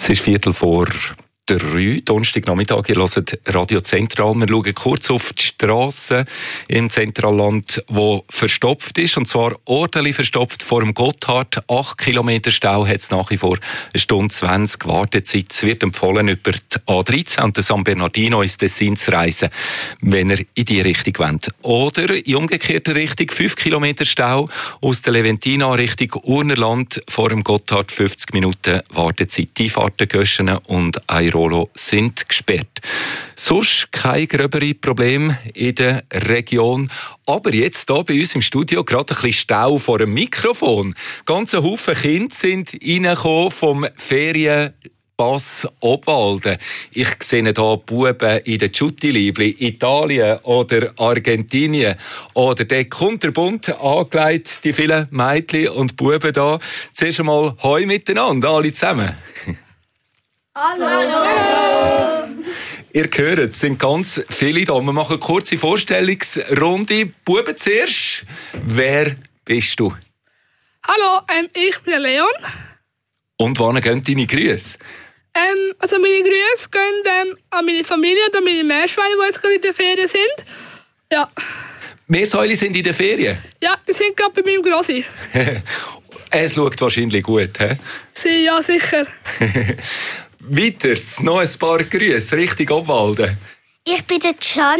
Es ist 2:45, Donnerstagnachmittag. Ihr hört Radio Zentral. Wir schauen kurz auf die Strasse im Zentralland, die verstopft ist. Und zwar ordentlich verstopft vor dem Gotthard. 8 Kilometer Stau hat es nach wie vor. 1 Stunde 20 Wartezeit. Es wird empfohlen, über die A13 und den San Bernardino ins Tessin zu reisen, wenn ihr in die Richtung wollt. Oder in umgekehrter Richtung 5 Kilometer Stau aus der Leventina Richtung Urnerland vor dem Gotthard. 50 Minuten Wartezeit. Die Fahrten Göschen und Airolo sind gesperrt. Sonst keine gröbere Probleme in der Region. Aber jetzt hier bei uns im Studio gerade ein bisschen Stau vor dem Mikrofon. Ganze Haufen Kinder sind reingekommen vom Ferienpass Obwalden. Ich sehe hier Buben in den Giutti-Liebli, Italien oder Argentinien. Oder der kunterbunt angelegt, die vielen Mädchen und Buben hier. Zuerst einmal Hoi miteinander, alle zusammen. Hallo! Hallo! Ihr hört, es sind ganz viele da. Wir machen eine kurze Vorstellungsrunde. Buben zuerst. Wer bist du? Hallo, ich bin Leon. Und wann gehen deine Grüße? Also meine Grüße gehen an meine Familie und an meine Meerschweine, die jetzt gerade in der Ferien sind. Ja. Meersäule sind in der Ferien? Ja, die sind gerade bei meinem Grossi. Es schaut wahrscheinlich gut, he? Ja, sicher. Weiter, noch ein paar Grüße, richtig Obwalden. Ich bin der Can.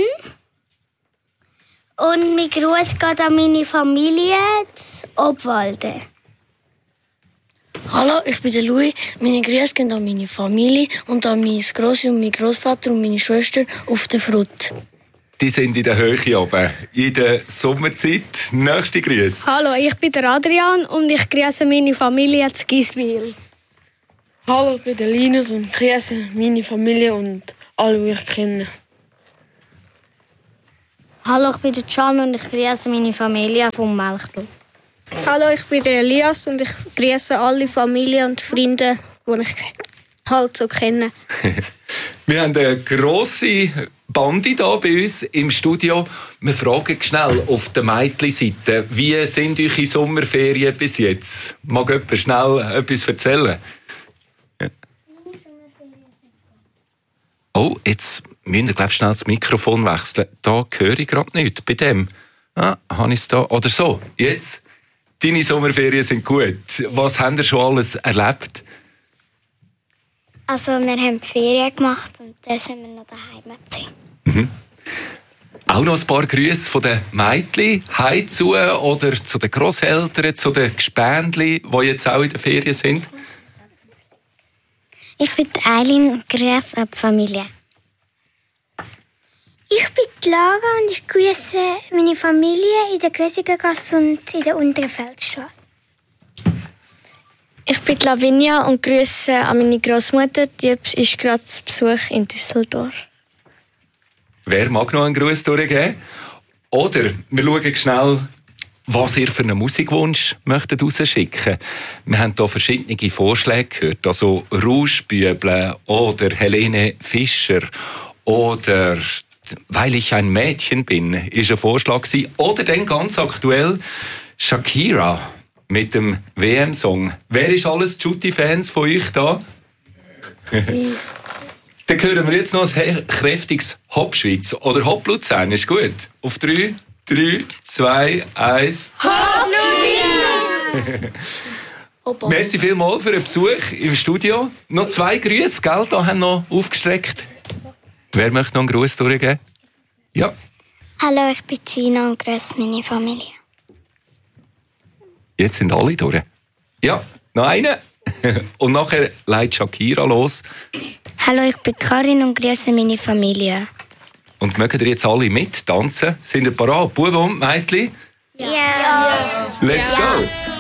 Und mein Gruß geht an meine Familie zu Obwalden. Hallo, ich bin der Louis. Meine Grüße gehen an meine Familie und an meine Grossi und meinen Großvater und meine Schwester auf der Frut. Die sind in der Höhe oben, in der Sommerzeit. Nächste Grüße. Hallo, ich bin der Adrian und ich grüße meine Familie zu Giswil. Hallo, ich bin der Linus und ich grüße meine Familie und alle, die ich kenne. Hallo, ich bin der Can und ich grüße meine Familie vom Melchtal. Hallo, ich bin der Elias und ich grüße alle Familie und Freunde, die ich halt so kenne. Wir haben eine grosse Bande hier bei uns im Studio. Wir fragen schnell auf der Mädchenseite, wie sind eure Sommerferien bis jetzt? Mag jemand schnell etwas erzählen? Ja. Oh, jetzt müsst ihr, glaube ich, schnell das Mikrofon wechseln. Da höre ich gerade nichts. Bei dem. Habe ich es da? Oder so. Jetzt. Deine Sommerferien sind gut. Was habt ihr schon alles erlebt? Also wir haben Ferien gemacht und dann sind wir noch daheim gewesen. Mhm. Auch noch ein paar Grüße von den Mädchen heimzu oder zu den Grosseltern, zu den Gespendli, die jetzt auch in der Ferien sind? Ich bin Eileen und grüße an die Familie. Ich bin die Lara und ich grüße meine Familie in der Grüßigergasse und in der Unteren Feldstraße. Ich bin Lavinia und grüße an meine Großmutter, die ist gerade zu Besuch in Düsseldorf. Wer mag noch einen Gruß durchgeben? Oder wir schauen schnell, was ihr für einen Musikwunsch möchtet rausschicken. Wir haben hier verschiedene Vorschläge gehört. Also Rauschbüble oder Helene Fischer oder «Weil ich ein Mädchen bin» ist ein Vorschlag gewesen. Oder dann ganz aktuell Shakira mit dem WM-Song. Wer ist alles Giutti-Fans von euch da? Dann hören wir jetzt noch ein kräftiges Hopp Schweiz oder Hopp Luzern. Ist gut? Auf 3, 3, 2, 1. Hopp Schweiz! Merci vielmals für den Besuch im Studio. Noch 2 Grüße, gell? Da haben noch aufgestreckt. Wer möchte noch einen Gruß durchgeben? Ja. Hallo, ich bin Gina und grüße meine Familie. Jetzt sind alle durch. Ja, noch einen. Und nachher leitet Shakira los. Hallo, ich bin Karin und grüße meine Familie. Und mögen ihr jetzt alle mittanzen? Sind ihr parat? Buben und Mädchen? Ja. Let's go!